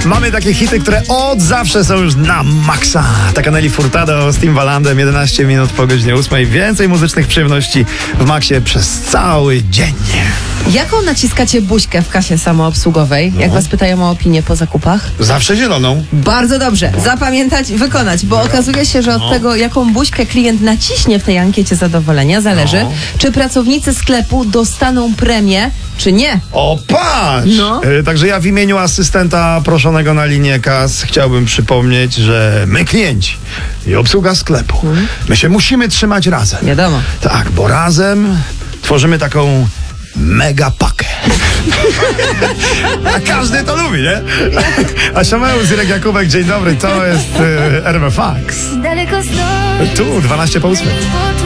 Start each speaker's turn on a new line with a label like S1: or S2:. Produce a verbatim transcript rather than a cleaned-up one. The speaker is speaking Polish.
S1: Mamy takie hity, które od zawsze są już na maksa. Taka Nelly Furtado z Timbalandem, jedenaście minut po godzinie ósmej. Więcej muzycznych przyjemności w maksie przez cały dzień.
S2: Jaką naciskacie buźkę w kasie samoobsługowej,
S1: No.
S2: jak was pytają o opinię po zakupach?
S1: Zawsze zieloną.
S2: Bardzo dobrze. Zapamiętać, wykonać, bo okazuje się, że od
S1: No.
S2: tego, jaką buźkę klient naciśnie w tej ankiecie zadowolenia, zależy,
S1: No.
S2: czy pracownicy sklepu dostaną premię, czy nie.
S1: O, patrz!
S2: No.
S1: E, Także ja w imieniu asystenta proszonego na linię kas chciałbym przypomnieć, że my klienci i obsługa sklepu, my się musimy trzymać razem.
S2: Wiadomo.
S1: Tak, bo razem tworzymy taką mega pakę. A każdy to lubi, nie? A Siameusz, Irek Jakubek, dzień dobry, to jest e, R M F Max.
S3: Daleko stoi.
S1: Tu, dwanaście po ósmej.